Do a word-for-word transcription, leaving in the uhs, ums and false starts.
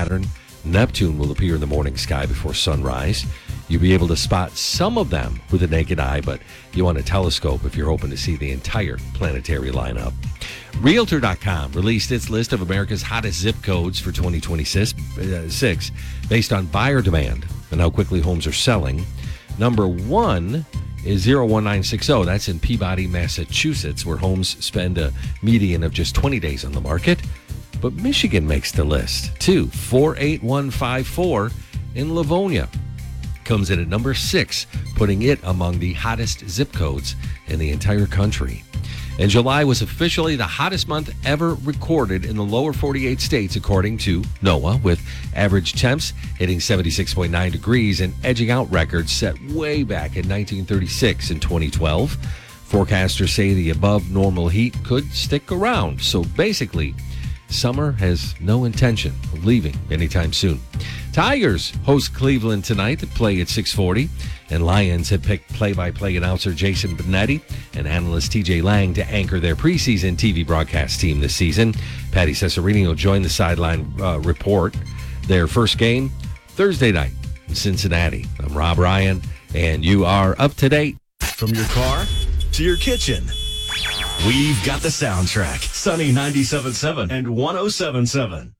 Saturn, Neptune will appear in the morning sky before sunrise. You'll be able to spot some of them with the naked eye, but you want a telescope if you're hoping to see the entire planetary lineup. Realtor dot com released its list of America's hottest zip codes for twenty twenty-six based on buyer demand and how quickly homes are selling. Number one is zero one nine six zero. That's in Peabody, Massachusetts, where homes spend a median of just twenty days on the market. But Michigan makes the list. Two, four eight one five four in Livonia comes in at number six, putting it among the hottest zip codes in the entire country. And July was officially the hottest month ever recorded in the lower forty-eight states, according to NOAA, with average temps hitting seventy-six point nine degrees and edging out records set way back in nineteen thirty-six and twenty twelve. Forecasters say the above normal heat could stick around. So basically, summer has no intention of leaving anytime soon. Tigers host Cleveland tonight to play at six forty, and Lions have picked play-by-play announcer Jason Benetti and analyst T J Lang to anchor their preseason T V broadcast team this season. Patty Cesarini will join the sideline uh, report. Their first game, Thursday night in Cincinnati. I'm Rob Ryan, and you are up to date. From your car to your kitchen, we've got the soundtrack. Sunny ninety-seven point seven and one oh seven point seven.